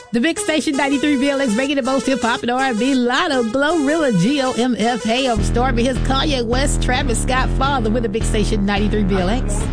The Big Station 93 BLX, making the most hip-hop and R&B. Lotto, Glorilla, GOMF, Hey, I'm Stormy. Here's Kanye West, Travis Scott, Father with the Big Station 93 BLX.